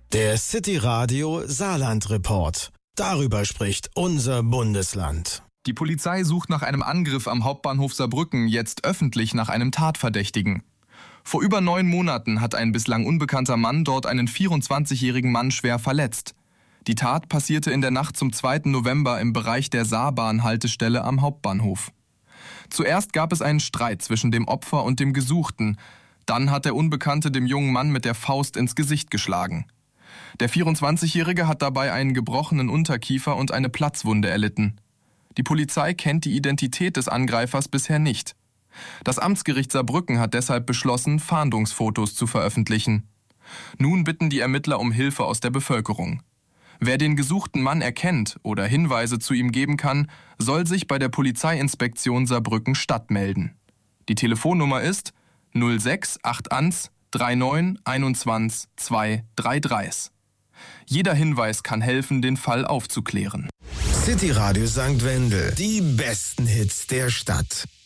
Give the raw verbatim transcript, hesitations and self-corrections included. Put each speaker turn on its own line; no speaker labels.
Der City Radio Saarland Report. Darüber spricht unser Bundesland.
Die Polizei sucht nach einem Angriff am Hauptbahnhof Saarbrücken jetzt öffentlich nach einem Tatverdächtigen. Vor über neun Monaten hat ein bislang unbekannter Mann dort einen vierundzwanzigjährigen Mann schwer verletzt. Die Tat passierte in der Nacht zum zweiten November im Bereich der Saarbahn-Haltestelle am Hauptbahnhof. Zuerst gab es einen Streit zwischen dem Opfer und dem Gesuchten. Dann hat der Unbekannte dem jungen Mann mit der Faust ins Gesicht geschlagen. Der vierundzwanzigjährige hat dabei einen gebrochenen Unterkiefer und eine Platzwunde erlitten. Die Polizei kennt die Identität des Angreifers bisher nicht. Das Amtsgericht Saarbrücken hat deshalb beschlossen, Fahndungsfotos zu veröffentlichen. Nun bitten die Ermittler um Hilfe aus der Bevölkerung. Wer den gesuchten Mann erkennt oder Hinweise zu ihm geben kann, soll sich bei der Polizeiinspektion Saarbrücken Stadt melden. Die Telefonnummer ist null sechs acht eins drei neun einundzwanzig zwei drei drei. Jeder Hinweis kann helfen, den Fall aufzuklären.
City Radio Sankt Wendel. Die besten Hits der Stadt.